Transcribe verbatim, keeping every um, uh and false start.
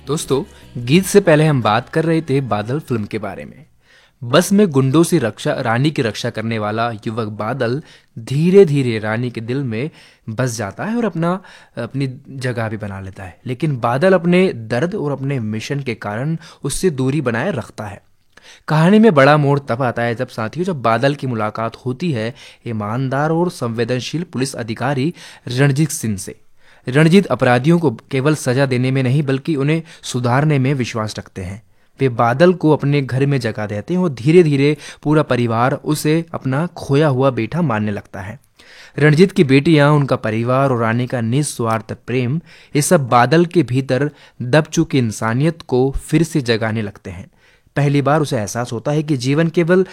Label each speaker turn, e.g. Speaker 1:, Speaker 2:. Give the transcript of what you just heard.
Speaker 1: दोस्तों, गीत से पहले हम बात कर रहे थे बादल फिल्म के बारे में। बस में गुंडों से रक्षा रानी की रक्षा करने वाला युवक बादल धीरे धीरे रानी के दिल में बस जाता है और अपना अपनी जगह भी बना लेता है। लेकिन बादल अपने दर्द और अपने मिशन के कारण उससे दूरी बनाए रखता है। कहानी में बड़ा मोड़ तब आता है जब साथियों जब बादल की मुलाकात होती है ईमानदार और संवेदनशील पुलिस अधिकारी रणजीत सिंह से। रणजीत अपराधियों को केवल सजा देने में नहीं बल्कि उन्हें सुधारने में विश्वास रखते हैं। वे बादल को अपने घर में जगह देते हैं और धीरे धीरे पूरा परिवार उसे अपना खोया हुआ बेटा मानने लगता है। रणजीत की बेटियां, उनका परिवार और रानी का निस्वार्थ प्रेम, ये सब बादल के भीतर दब चुकी इंसानियत को फिर से जगाने लगते हैं। पहली बार उसे एहसास होता है कि जीवन केवल